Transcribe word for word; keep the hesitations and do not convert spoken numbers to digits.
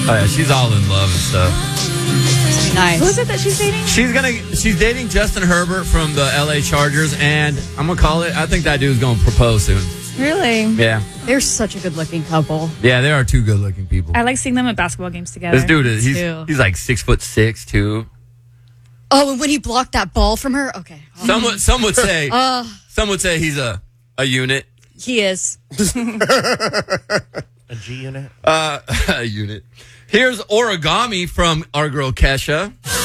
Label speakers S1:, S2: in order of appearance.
S1: yeah, she's all in love and stuff.
S2: Nice.
S3: Who is it that she's dating?
S1: She's gonna. She's dating Justin Herbert from the L A Chargers, and I'm gonna call it. I think that dude's gonna propose soon.
S3: Really?
S1: Yeah.
S2: They're such a good-looking couple.
S1: Yeah, they are two good-looking people.
S3: I like seeing them at basketball games together.
S1: This dude is. He's,
S2: Too.
S1: he's like six foot six too.
S2: Oh, and when he blocked that ball from her, okay.
S1: Some would. Some would say.
S2: Uh,
S1: some would say he's a a unit.
S2: he is.
S4: A G unit?
S1: Uh, a unit. Here's origami from our girl Kesha.